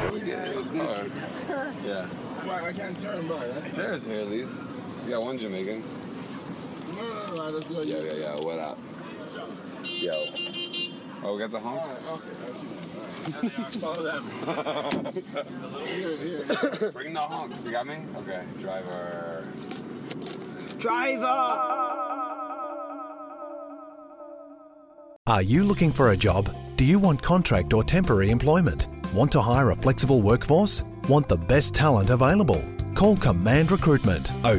It's hard. Yeah. Why I can't turn by? There's here at least. You got one Jamaican. No, that's good. Yo, what up? Yo. Oh, we got the honks? Okay. Follow them. Here. Bring the honks. You got me? Okay. Driver. Are you looking for a job? Do you want contract or temporary employment? Want to hire a flexible workforce? Want the best talent available? Call Command Recruitment